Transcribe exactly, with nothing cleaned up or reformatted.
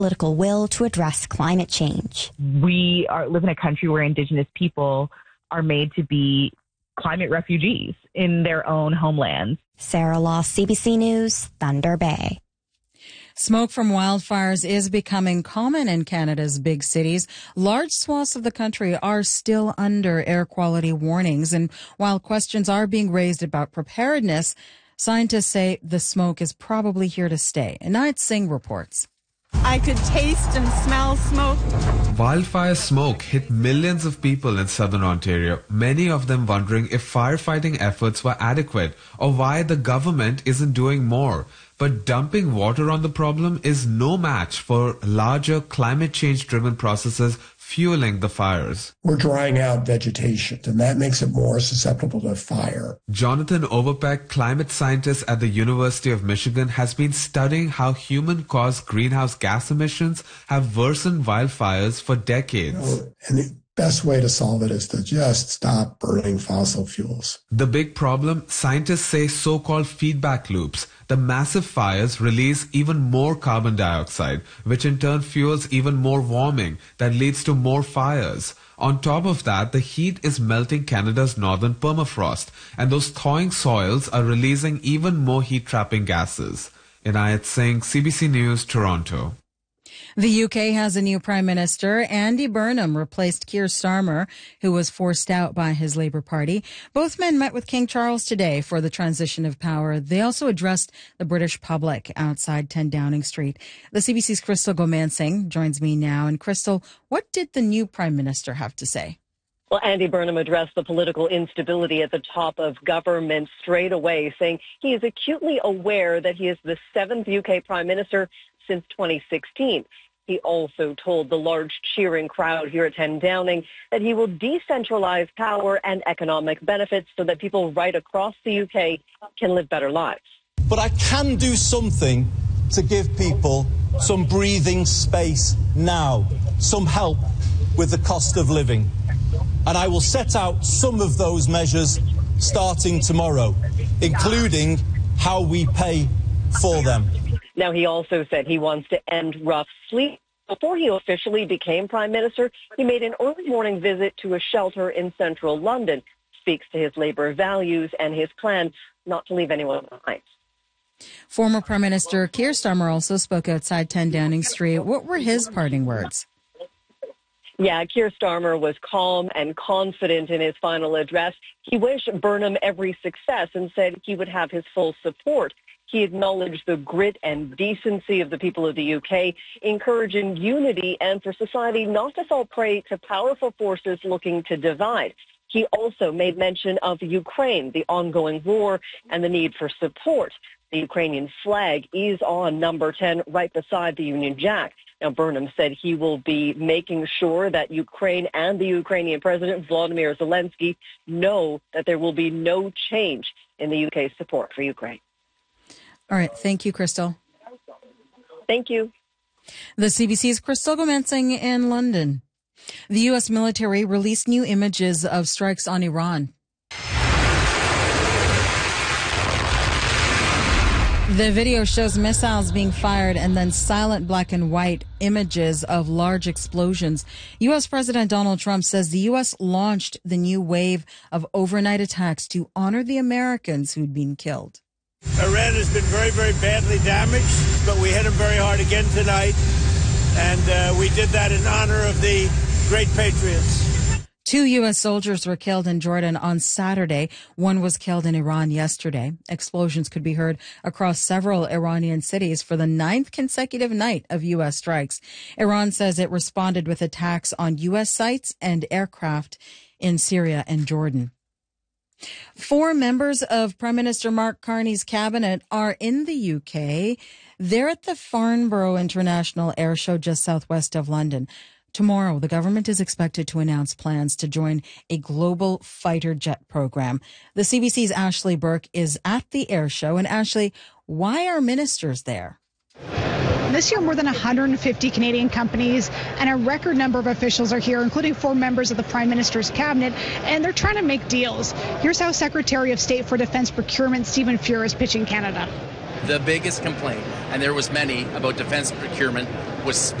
political will to address climate change. We are, live in a country where Indigenous people are made to be climate refugees in their own homelands. Sarah Law, C B C News, Thunder Bay. Smoke from wildfires is becoming common in Canada's big cities. Large swaths of the country are still under air quality warnings. And while questions are being raised about preparedness, scientists say the smoke is probably here to stay. Inayat Singh reports. I could taste and smell smoke. Wildfire smoke hit millions of people in southern Ontario, many of them wondering if firefighting efforts were adequate or why the government isn't doing more. But dumping water on the problem is no match for larger climate change-driven processes fueling the fires. We're drying out vegetation, and that makes it more susceptible to fire. Jonathan Overpeck, climate scientist at the University of Michigan, has been studying how human-caused greenhouse gas emissions have worsened wildfires for decades. You know, and the best way to solve it is to just stop burning fossil fuels. The big problem, scientists say so-called feedback loops. The massive fires release even more carbon dioxide, which in turn fuels even more warming that leads to more fires. On top of that, the heat is melting Canada's northern permafrost, and those thawing soils are releasing even more heat-trapping gases. Inayat Singh, C B C News, Toronto. The U K has a new Prime Minister. Andy Burnham replaced Keir Starmer, who was forced out by his Labour Party. Both men met with King Charles today for the transition of power. They also addressed the British public outside ten Downing Street. The C B C's Crystal Gomansingh joins me now. And Crystal, what did the new Prime Minister have to say? Well, Andy Burnham addressed the political instability at the top of government straight away, saying he is acutely aware that he is the seventh U K Prime Minister since twenty sixteen. He also told the large cheering crowd here at ten Downing that he will decentralize power and economic benefits so that people right across the U K can live better lives. But I can do something to give people some breathing space now, some help with the cost of living. And I will set out some of those measures starting tomorrow, including how we pay for them. Now, he also said he wants to end rough sleep. Before he officially became Prime Minister, he made an early morning visit to a shelter in central London, speaks to his Labour values and his plan not to leave anyone behind. Former Prime Minister Keir Starmer also spoke outside ten Downing Street. What were his parting words? Yeah, Keir Starmer was calm and confident in his final address. He wished Burnham every success and said he would have his full support. He acknowledged the grit and decency of the people of the U K, encouraging unity and for society not to fall prey to powerful forces looking to divide. He also made mention of Ukraine, the ongoing war, and the need for support. The Ukrainian flag is on number ten right beside the Union Jack. Now, Burnham said he will be making sure that Ukraine and the Ukrainian President, Volodymyr Zelensky, know that there will be no change in the U K's support for Ukraine. All right. Thank you, Crystal. Thank you. The C B C's Crystal Gomansingh in London. The U S military released new images of strikes on Iran. The video shows missiles being fired and then silent black and white images of large explosions. U S President Donald Trump says the U S launched the new wave of overnight attacks to honor the Americans who'd been killed. Iran has been very, very badly damaged, but we hit them very hard again tonight, and uh, we did that in honor of the great patriots. Two U S soldiers were killed in Jordan on Saturday. One was killed in Iran yesterday. Explosions could be heard across several Iranian cities for the ninth consecutive night of U S strikes. Iran says it responded with attacks on U S sites and aircraft in Syria and Jordan. Four members of Prime Minister Mark Carney's cabinet are in the U K. They're at the Farnborough International Air Show just southwest of London. Tomorrow, the government is expected to announce plans to join a global fighter jet program. The C B C's Ashley Burke is at the air show. And Ashley, why are ministers there? This year, more than one hundred fifty Canadian companies and a record number of officials are here, including four members of the Prime Minister's cabinet, and they're trying to make deals. Here's how Secretary of State for Defense Procurement Stephen Fuhr is pitching Canada. The biggest complaint, and there was many about defense procurement, was